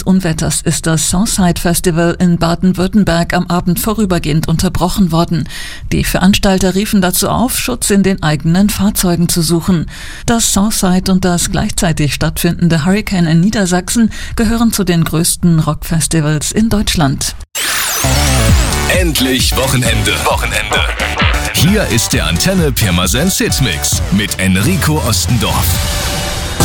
des Unwetters ist das Southside Festival in Baden-Württemberg am Abend vorübergehend unterbrochen worden. Die Veranstalter riefen dazu auf, Schutz in den eigenen Fahrzeugen zu suchen. Das Southside und das gleichzeitig stattfindende Hurricane in Niedersachsen gehören zu den größten Rockfestivals in Deutschland. Endlich Wochenende. Hier ist der Antenne Pirmasens Hitmix mit Enrico Ostendorf.